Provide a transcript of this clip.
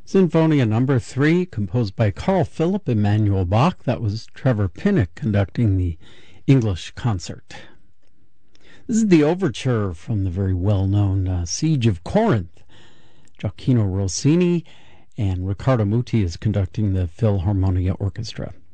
Sinfonia Number 3, composed by Carl Philipp Emanuel Bach. That was Trevor Pinnock conducting the English concert. This is the overture from the very well-known Siege of Corinth. Gioacchino Rossini and Riccardo Muti is conducting the Philharmonia Orchestra.